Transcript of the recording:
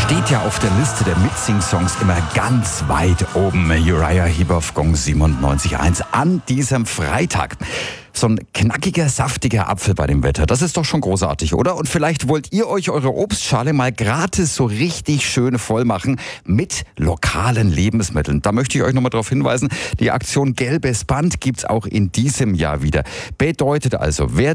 Steht ja auf der Liste der Mitsing-Songs immer ganz weit oben. Uriah Heep auf Gong 97.1 an diesem Freitag. So ein knackiger, saftiger Apfel bei dem Wetter, das ist doch schon großartig, oder? Und vielleicht wollt ihr euch eure Obstschale mal gratis so richtig schön voll machen mit lokalen Lebensmitteln. Da möchte ich euch nochmal darauf hinweisen, die Aktion Gelbes Band gibt's auch in diesem Jahr wieder. Bedeutet also, wer